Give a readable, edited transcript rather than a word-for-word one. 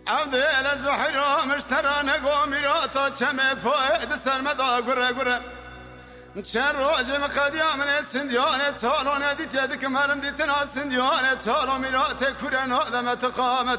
عبد از بحر مشترى نقو ميراتا كم فؤاد سرمدا قرة قرة چند روز مقدیا من سندیانه تالو ندیت یدک مرم دیتنا سندیانه تالو میرات کورن آدم تقامت